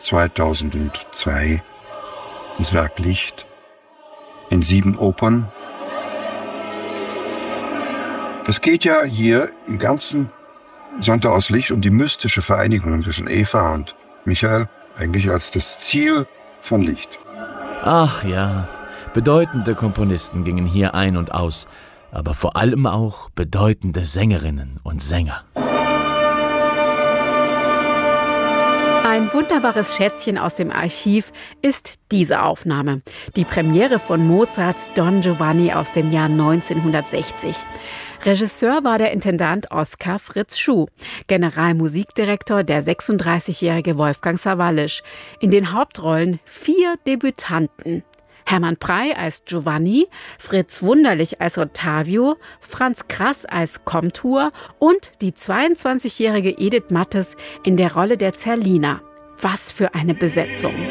2002 das Werk Licht in 7 Opern. Es geht ja hier im ganzen Sonntag aus Licht um die mystische Vereinigung zwischen Eva und Michael, eigentlich als das Ziel von Licht. Ach ja, bedeutende Komponisten gingen hier ein und aus, aber vor allem auch bedeutende Sängerinnen und Sänger. Ein wunderbares Schätzchen aus dem Archiv ist diese Aufnahme. Die Premiere von Mozarts Don Giovanni aus dem Jahr 1960. Regisseur war der Intendant Oskar Fritz Schuh, Generalmusikdirektor der 36-jährige Wolfgang Sawallisch. In den Hauptrollen 4 Debütanten. Hermann Prey als Giovanni, Fritz Wunderlich als Ottavio, Franz Krass als Komtur und die 22-jährige Edith Mattes in der Rolle der Zerlina. Was für eine Besetzung!